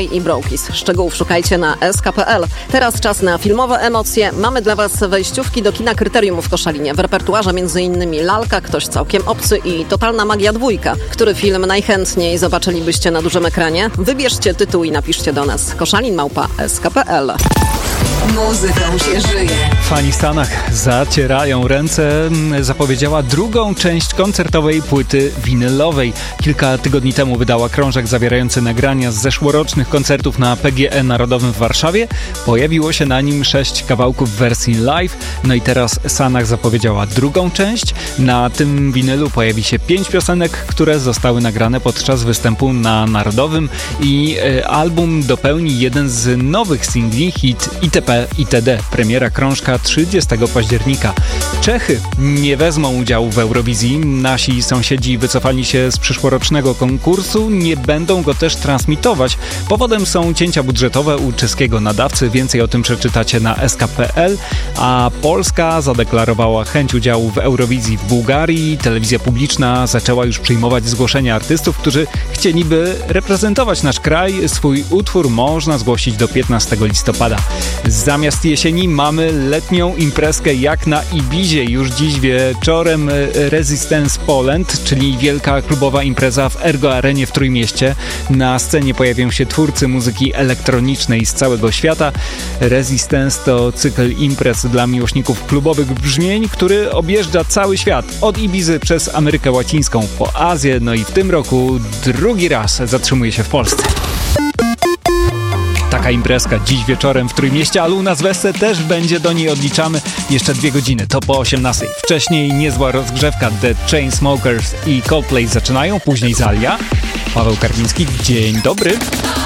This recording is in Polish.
Sky i Brokis. Szczegółów szukajcie na sk.pl. Teraz czas na filmowe emocje. Mamy dla Was wejściówki do kina Kryterium w Koszalinie. W repertuarze m.in. Lalka, Ktoś całkiem obcy i Totalna magia 2. Który film najchętniej zobaczylibyście na dużym ekranie? Wybierzcie tytuł i napiszcie do nas. koszalin@sk.pl. Muzyką się żyje. Fani w Stanach zacierają ręce. Zapowiedziała drugą część koncertowej płyty winylowej. Kilka tygodni temu wydała krążek zawierający nagrania z zeszłorocznych koncertów na PGE Narodowym w Warszawie. Pojawiło się na nim 6 kawałków w wersji live. No i teraz Sanach zapowiedziała drugą część. Na tym winylu pojawi się 5 piosenek, które zostały nagrane podczas występu na Narodowym i album dopełni jeden z nowych singli, hit ITP itd. Premiera krążka 30 października. Czechy nie wezmą udziału w Eurowizji. Nasi sąsiedzi wycofali się z przyszłorocznego konkursu. Nie będą go też transmitować. Powodem są cięcia budżetowe u czeskiego nadawcy. Więcej o tym przeczytacie na sk.pl. A Polska zadeklarowała chęć udziału w Eurowizji w Bułgarii. Telewizja publiczna zaczęła już przyjmować zgłoszenia artystów, którzy chcieliby reprezentować nasz kraj. Swój utwór można zgłosić do 15 listopada. Zamiast jesieni mamy letnią imprezkę jak na Ibizie. Już dziś wieczorem Resistance Poland, czyli wielka klubowa impreza w Ergo Arenie w Trójmieście. Na scenie pojawią się twórcy muzyki elektronicznej z całego świata. Resistance to cykl imprez dla miłośników klubowych brzmień, który objeżdża cały świat. Od Ibizy przez Amerykę Łacińską po Azję. No i w tym roku drugi raz zatrzymuje się w Polsce. Taka imprezka dziś wieczorem w Trójmieście, ale u nas w Esce też będzie, do niej odliczamy jeszcze 2 godziny, to po 18. Wcześniej niezła rozgrzewka, The Chainsmokers i Coldplay zaczynają, później Zalia. Paweł Karpiński, dzień dobry.